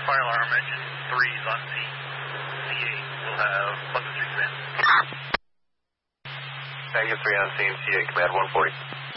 fire alarm, engine 3 is on scene. C8 will have Pleasant Street command. Tango 3 on scene, C8 command 140.